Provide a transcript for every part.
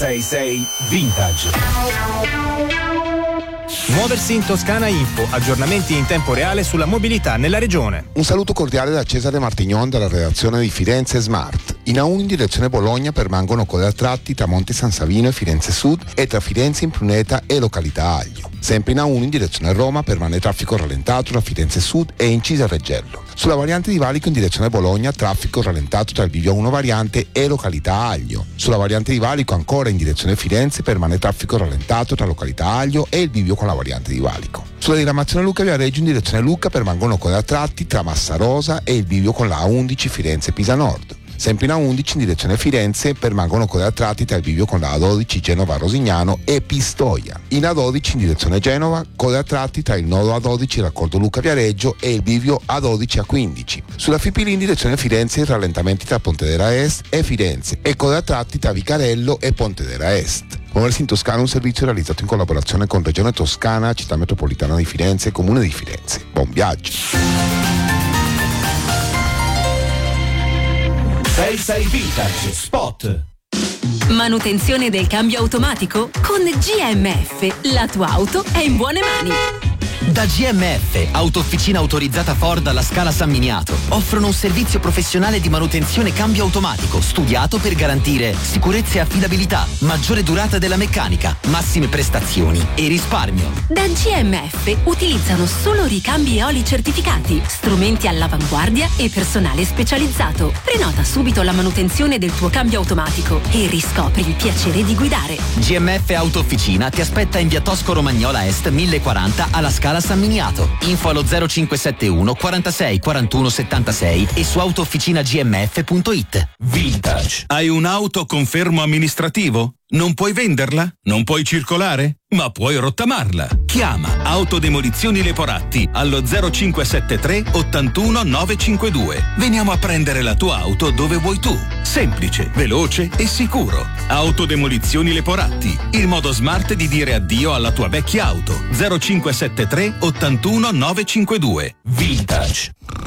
66 Vintage. Muoversi in Toscana Info, aggiornamenti in tempo reale sulla mobilità nella regione. Un saluto cordiale da Cesare Martignon dalla redazione di Firenze Smart. In A1 in direzione Bologna permangono code a tratti tra Monte San Savino e Firenze Sud e tra Firenze Impruneta e località Aglio. Sempre in A1 in direzione Roma permane traffico rallentato tra Firenze Sud e Incisa Reggello. Sulla variante di Valico in direzione Bologna traffico rallentato tra il Bivio 1 variante e località Aglio. Sulla variante di Valico ancora in direzione Firenze permane traffico rallentato tra località Aglio e il Bivio con la variante di Valico. Sulla diramazione Lucca Viareggio in direzione Lucca permangono code a tratti tra Massarosa e il Bivio con la A11 Firenze Pisa Nord. Sempre in A11 in direzione Firenze permangono code a tratti tra il bivio con la A12 Genova Rosignano e Pistoia. In A12 in direzione Genova code a tratti tra il nodo A12 raccordo Lucca Viareggio e il bivio A12 A15. Sulla Fipili in direzione Firenze rallentamenti tra Pontedera Est e Firenze e code a tratti tra Vicarello e Pontedera Est. Muoversi in Toscana è un servizio realizzato in collaborazione con Regione Toscana, Città Metropolitana di Firenze e Comune di Firenze. Buon viaggio! 66 Vintage Spot. Manutenzione del cambio automatico? Con GMF la tua auto è in buone mani. Da GMF, autofficina autorizzata Ford alla Scala San Miniato, offrono un servizio professionale di manutenzione cambio automatico studiato per garantire sicurezza e affidabilità, maggiore durata della meccanica, massime prestazioni e risparmio. Da GMF utilizzano solo ricambi e oli certificati, strumenti all'avanguardia e personale specializzato. Prenota subito la manutenzione del tuo cambio automatico e riscopri il piacere di guidare. GMF Autofficina ti aspetta in via Tosco Romagnola Est 1040 alla Scala San Miniato. Info allo 0571 46 41 76 e su autofficinagmf.it. Vintage. Hai un'auto con fermo amministrativo? Non puoi venderla? Non puoi circolare? Ma puoi rottamarla. Chiama Autodemolizioni Leporatti allo 0573 81 952. Veniamo a prendere la tua auto dove vuoi tu. Semplice, veloce e sicuro. Autodemolizioni Leporatti, il modo smart di dire addio alla tua vecchia auto. 0573 81 952. Vintage.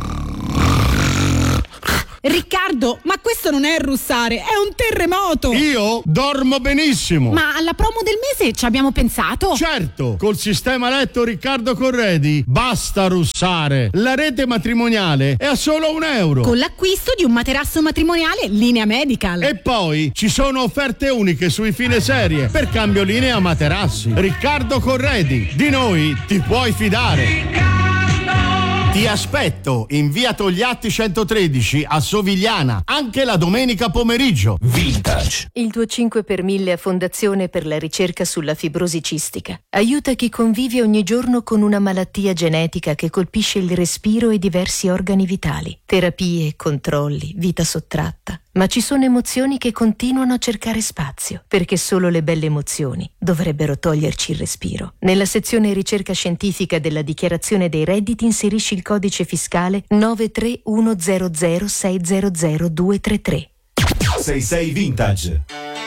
Riccardo, ma questo non è russare, è un terremoto! Io dormo benissimo! Ma alla promo del mese ci abbiamo pensato? Certo, col sistema letto Riccardo Corredi basta russare! La rete matrimoniale è a solo €1. Con l'acquisto di un materasso matrimoniale linea Medical. E poi ci sono offerte uniche sui fine serie per cambio linea materassi. Riccardo Corredi, di noi ti puoi fidare! Ti aspetto in via Togliatti 113 a Sovigliana, anche la domenica pomeriggio. Vintage. Il tuo 5 per 1000 a Fondazione per la ricerca sulla fibrosi cistica aiuta chi convive ogni giorno con una malattia genetica che colpisce il respiro e diversi organi vitali. Terapie, controlli, vita sottratta. Ma ci sono emozioni che continuano a cercare spazio, perché solo le belle emozioni dovrebbero toglierci il respiro. Nella sezione ricerca scientifica della dichiarazione dei redditi inserisci il codice fiscale 93100600233. 66 Vintage.